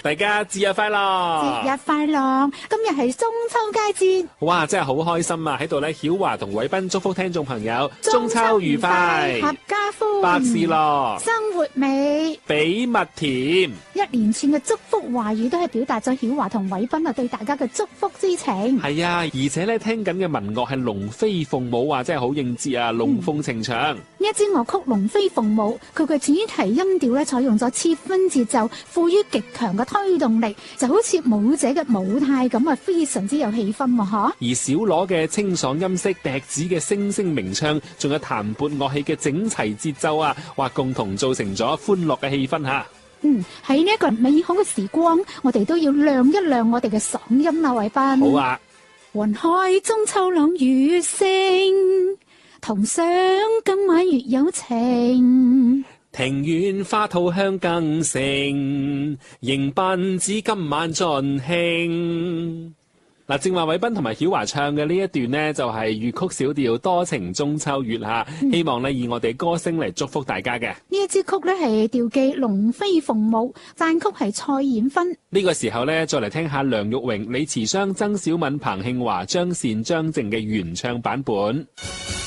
大家節日快樂！ 節日快樂！今日係中秋佳節， 哇，真係好開心啊！喺度咧，曉華同偉斌祝福聽眾朋友中秋愉快， 合家歡， 百事樂， 生活美， 比蜜甜。 一連串嘅祝福話語都係表達咗曉華同偉斌對大家嘅祝福之情。 係啊，而且咧聽緊嘅民樂係龍飛鳳舞啊，真係好應節啊，龍鳳呈祥。 呢一支樂曲《龍飛鳳舞》，佢嘅主題音調咧採用咗切分節奏，賦予極強嘅推動力，就好似舞者嘅舞態咁啊，非常之有氣氛喎，嗬！ 而小鑼嘅清爽音色、笛子嘅聲聲鳴唱，仲有彈撥樂器嘅整齊節奏啊，哇，共同造成咗歡樂嘅氣氛嚇。 喺呢一個美好嘅時光，我哋都要亮一亮我哋嘅嗓音啦，偉斌。 好啊！ 雲海中秋朗月聲，同賞今晚月有情。 庭院花吐香更盛，迎賓至今晚盡興。嗱，正話偉斌同埋曉華唱嘅呢一段呢，就係粵曲小調多情中秋月吓，希望呢以我哋歌聲嚟祝福大家嘅。 呢一支曲呢係調記龍飛鳳舞，讚曲係蔡燕芬。 呢個時候呢，再嚟聽下梁玉榮、李慈湘、曾小敏、彭慶華、張善、張靜嘅原唱版本。